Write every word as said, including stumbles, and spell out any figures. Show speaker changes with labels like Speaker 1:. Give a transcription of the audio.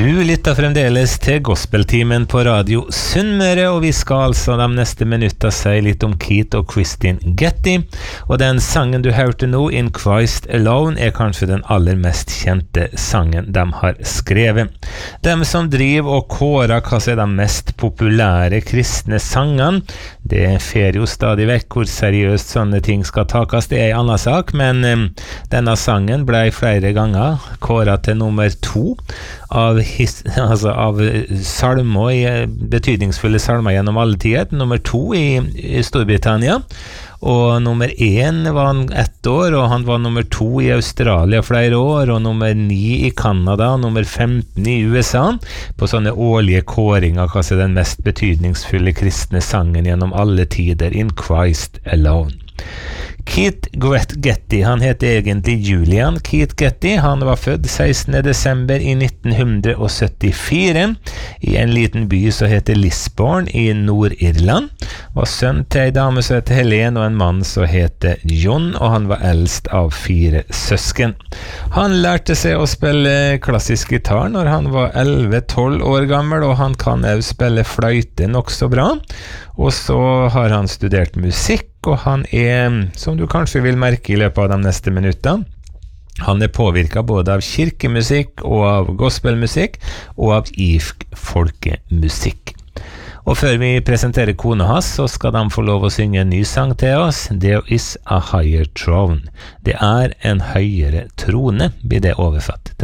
Speaker 1: Du lytter fremdeles til gospeltimen på Radio Sunnmøre, og vi skal altså de neste minutter si litt om Keith og Christine Getty, og den sangen du hørte nå, In Christ Alone, er kanskje den aller mest kjente sangen de har skrevet. De som driver og kårer hva som er de mest populære kristne sangene, det fer jo stadig vekk hvor seriøst sånne ting skal takast, det er en annen sak, men um, denne sangen ble flere ganger kåret til nummer to av His, altså av salmer, betydningsfulle salmer gjennom alle tider, nummer to i, i Storbritannia, og nummer én var han ett år, og han var nummer to i Australia flere år, og nummer ni i Kanada, og nummer femten i U S A, på sånne årlige kåringer, hva er den mest betydningsfulle kristne sangen gjennom alle tider, In Christ Alone. Keith Getty, han heter egentlig Julian Keith Getty, han var født sekstende desember i nitten syttifire i en liten by som heter Lisburn i Nord-Irland, var sønn til en dame som heter Helen og en mann som heter John, og han var eldst av fire søsken. Han lærte seg å spille klassisk gitar når han var elleve tolv år gammel, og han kan også spille fløyte nok så bra, og så har han studert musikk, og han er, som du kanskje vil merke i løpet av de neste minuttene, han er påvirket både av kirkemusikk og av gospelmusikk og av irsk folkemusikk. Og før vi presenterer kona hans, så skal de få lov å synge en ny sang til oss. There is a higher throne. Det er en høyere trone, blir det oversatt.